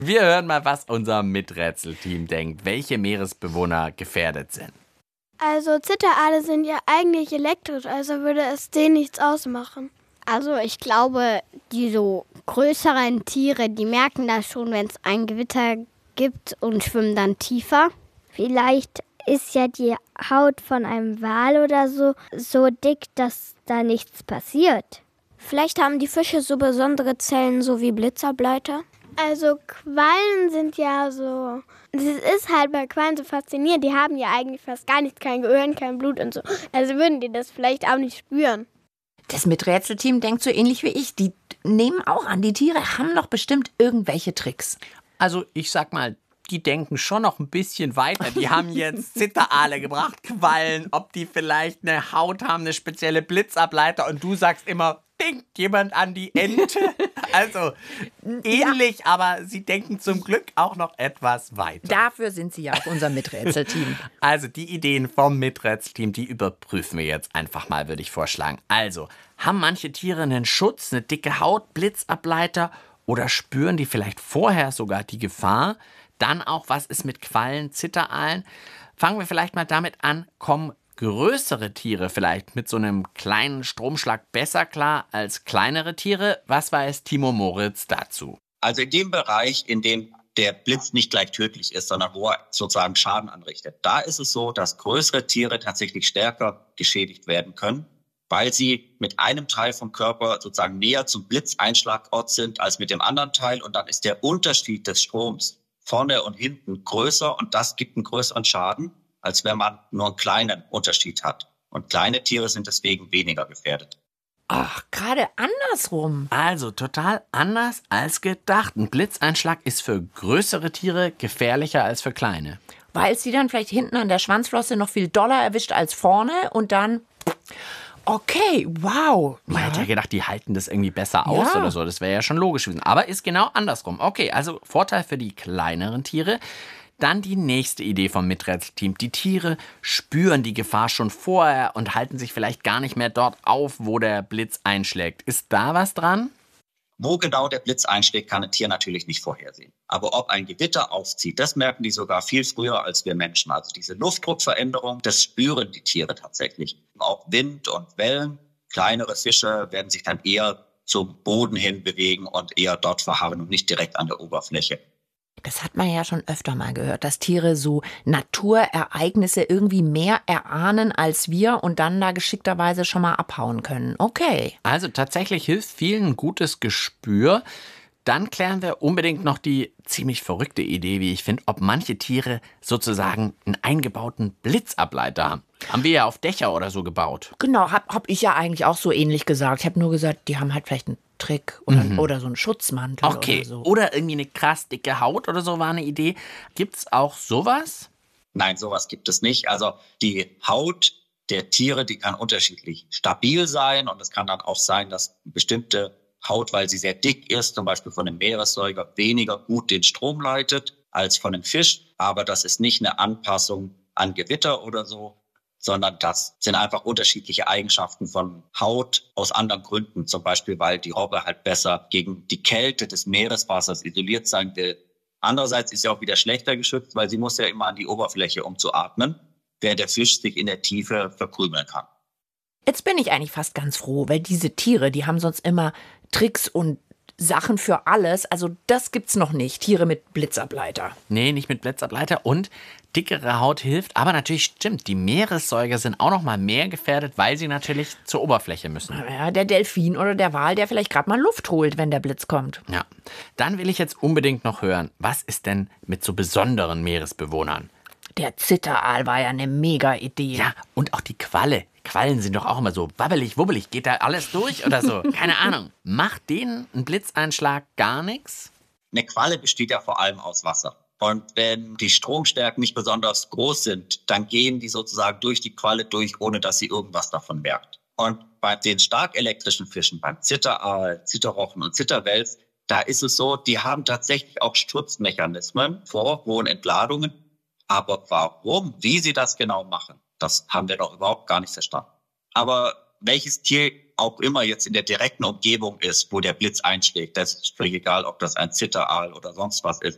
Wir hören mal, was unser Miträtselteam denkt, welche Meeresbewohner gefährdet sind. Also Zitteraale sind ja eigentlich elektrisch, also würde es denen nichts ausmachen. Also ich glaube, die so größeren Tiere, die merken das schon, wenn es ein Gewitter gibt und schwimmen dann tiefer. Vielleicht ist ja die Haut von einem Wal oder so dick, dass da nichts passiert. Vielleicht haben die Fische so besondere Zellen, so wie Blitzableiter. Also Quallen sind ja so, das ist halt bei Quallen so faszinierend, die haben ja eigentlich fast gar nichts, kein Gehirn, kein Blut und so. Also würden die das vielleicht auch nicht spüren. Das Miträtselteam denkt so ähnlich wie ich. Die nehmen auch an, die Tiere haben doch bestimmt irgendwelche Tricks. Also ich sag mal, die denken schon noch ein bisschen weiter. Die haben jetzt Zitteraale gebracht, Quallen, ob die vielleicht eine Haut haben, eine spezielle Blitzableiter und du sagst immer, denkt jemand an die Ente? Also ähnlich, aber sie denken zum Glück auch noch etwas weiter. Dafür sind sie ja auch unser Miträtselteam. Also die Ideen vom Miträtselteam, die überprüfen wir jetzt einfach mal, würde ich vorschlagen. Also, haben manche Tiere einen Schutz, eine dicke Haut, Blitzableiter oder spüren die vielleicht vorher sogar die Gefahr? Dann auch, was ist mit Quallen, Zitteraalen? Fangen wir vielleicht mal damit an, kommen größere Tiere vielleicht mit so einem kleinen Stromschlag besser klar als kleinere Tiere? Was weiß Timo Moritz dazu? Also in dem Bereich, in dem der Blitz nicht gleich tödlich ist, sondern wo er sozusagen Schaden anrichtet, da ist es so, dass größere Tiere tatsächlich stärker geschädigt werden können, weil sie mit einem Teil vom Körper sozusagen näher zum Blitzeinschlagort sind als mit dem anderen Teil. Und dann ist der Unterschied des Stroms vorne und hinten größer und das gibt einen größeren Schaden, als wenn man nur einen kleinen Unterschied hat. Und kleine Tiere sind deswegen weniger gefährdet. Ach, gerade andersrum. Also total anders als gedacht. Ein Blitzeinschlag ist für größere Tiere gefährlicher als für kleine. Weil es sie dann vielleicht hinten an der Schwanzflosse noch viel doller erwischt als vorne und dann... Okay, wow. Man hätte ja gedacht, die halten das irgendwie besser aus oder so. Das wäre ja schon logisch gewesen. Aber ist genau andersrum. Okay, also Vorteil für die kleineren Tiere. Dann die nächste Idee vom Miträtselteam. Die Tiere spüren die Gefahr schon vorher und halten sich vielleicht gar nicht mehr dort auf, wo der Blitz einschlägt. Ist da was dran? Wo genau der Blitz einschlägt, kann ein Tier natürlich nicht vorhersehen. Aber ob ein Gewitter aufzieht, das merken die sogar viel früher als wir Menschen. Also diese Luftdruckveränderung, das spüren die Tiere tatsächlich. Auch Wind und Wellen, kleinere Fische werden sich dann eher zum Boden hin bewegen und eher dort verharren und nicht direkt an der Oberfläche. Das hat man ja schon öfter mal gehört, dass Tiere so Naturereignisse irgendwie mehr erahnen als wir und dann da geschickterweise schon mal abhauen können. Okay. Also tatsächlich hilft vielen ein gutes Gespür. Dann klären wir unbedingt noch die ziemlich verrückte Idee, wie ich finde, ob manche Tiere sozusagen einen eingebauten Blitzableiter haben. Haben wir ja auf Dächer oder so gebaut. Genau, hab ich ja eigentlich auch so ähnlich gesagt. Ich habe nur gesagt, die haben halt vielleicht einen Trick oder so einen Schutzmantel okay. oder so. Oder irgendwie eine krass dicke Haut oder so war eine Idee. Gibt's auch sowas? Nein, sowas gibt es nicht. Also die Haut der Tiere, die kann unterschiedlich stabil sein und es kann dann auch sein, dass bestimmte Haut, weil sie sehr dick ist, zum Beispiel von einem Meeressäuger, weniger gut den Strom leitet als von einem Fisch. Aber das ist nicht eine Anpassung an Gewitter oder so, sondern das sind einfach unterschiedliche Eigenschaften von Haut aus anderen Gründen. Zum Beispiel, weil die Robbe halt besser gegen die Kälte des Meereswassers isoliert sein will. Andererseits ist sie auch wieder schlechter geschützt, weil sie muss ja immer an die Oberfläche, um zu atmen, während der Fisch sich in der Tiefe verkrümeln kann. Jetzt bin ich eigentlich fast ganz froh, weil diese Tiere, die haben sonst immer Tricks und Sachen für alles. Also das gibt's noch nicht. Tiere mit Blitzableiter. Nee, nicht mit Blitzableiter und dickere Haut hilft. Aber natürlich stimmt, die Meeressäuger sind auch noch mal mehr gefährdet, weil sie natürlich zur Oberfläche müssen. Ja, der Delfin oder der Wal, der vielleicht gerade mal Luft holt, wenn der Blitz kommt. Ja, dann will ich jetzt unbedingt noch hören, was ist denn mit so besonderen Meeresbewohnern? Der Zitteraal war ja eine mega Idee. Ja, und auch die Qualle. Quallen sind doch auch immer so wabbelig, wubbelig. Geht da alles durch oder so? Keine Ahnung. Macht denen ein Blitzeinschlag gar nichts? Eine Qualle besteht ja vor allem aus Wasser. Und wenn die Stromstärken nicht besonders groß sind, dann gehen die sozusagen durch die Qualle durch, ohne dass sie irgendwas davon merkt. Und bei den stark elektrischen Fischen, beim Zitteraal, Zitterrochen und Zitterwels, da ist es so, die haben tatsächlich auch Schutzmechanismen vor hohen Entladungen. Aber warum, wie sie das genau machen, das haben wir doch überhaupt gar nicht verstanden. Aber welches Tier auch immer jetzt in der direkten Umgebung ist, wo der Blitz einschlägt, das ist völlig egal, ob das ein Zitteraal oder sonst was ist.